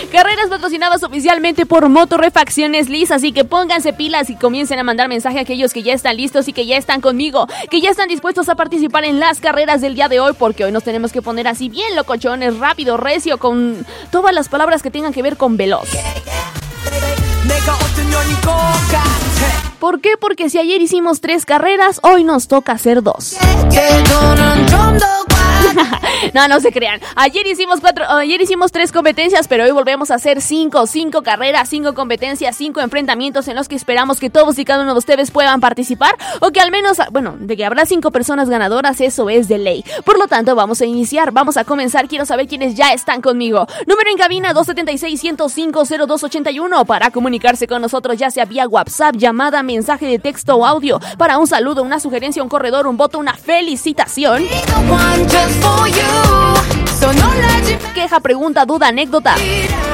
Carreras patrocinadas oficialmente por Motorrefacciones Liz, así que pónganse pilas y comiencen a mandar mensaje a aquellos que ya están listos y que ya están conmigo, que ya están dispuestos a participar en las carreras del día de hoy, porque hoy nos tenemos que poner así bien locochones, rápido, recio, con todas las palabras que tengan que ver con veloz. ¿Por qué? Porque si ayer hicimos 3 carreras, hoy nos toca hacer 2. No se crean. Ayer hicimos 3 competencias, pero hoy volvemos a hacer 5 carreras, 5 competencias, 5 enfrentamientos en los que esperamos que todos y cada uno de ustedes puedan participar, o que al menos, de que habrá 5 personas ganadoras, eso es de ley. Por lo tanto, vamos a iniciar, vamos a comenzar. Quiero saber quiénes ya están conmigo. Número en cabina 276-105-0281 para comunicarse con nosotros, ya sea vía WhatsApp, llamada, mensaje de texto o audio, para un saludo, una sugerencia, un corredor, un voto, una felicitación, queja, pregunta, duda, anécdota.